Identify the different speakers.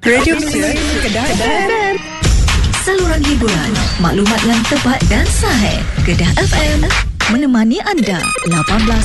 Speaker 1: Radio Kedah FM. Saluran hiburan, maklumat yang tepat dan sahih. Kedah FM menemani anda 18